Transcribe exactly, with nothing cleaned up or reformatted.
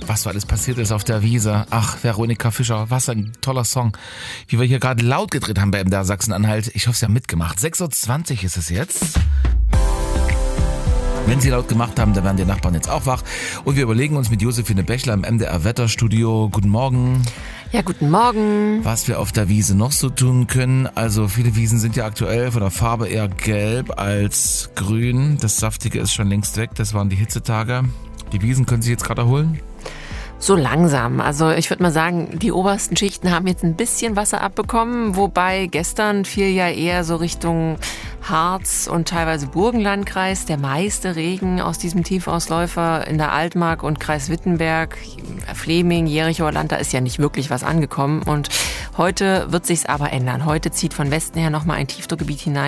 was so alles passiert ist auf der Wiese. Ach, Veronika Fischer, was ein toller Song. Wie wir hier gerade laut gedreht haben bei M D R Sachsen-Anhalt. Ich hoffe, Sie haben mitgemacht. sechs Uhr zwanzig ist es jetzt. Wenn Sie laut gemacht haben, dann werden die Nachbarn jetzt auch wach. Und wir überlegen uns mit Josephine Bächler im M D R Wetterstudio. Guten Morgen. Ja, guten Morgen. Was wir auf der Wiese noch so tun können. Also viele Wiesen sind ja aktuell von der Farbe eher gelb als grün. Das Saftige ist schon längst weg. Das waren die Hitzetage. Die Wiesen können sich jetzt gerade erholen? So langsam. Also ich würde mal sagen, die obersten Schichten haben jetzt ein bisschen Wasser abbekommen, wobei gestern fiel ja eher so Richtung Harz und teilweise Burgenlandkreis der meiste Regen aus diesem Tiefausläufer in der Altmark und Kreis Wittenberg, Fleming, Jerichower Land, da ist ja nicht wirklich was angekommen und heute wird sich's aber ändern. Heute zieht von Westen her nochmal ein Tiefdruckgebiet hinein.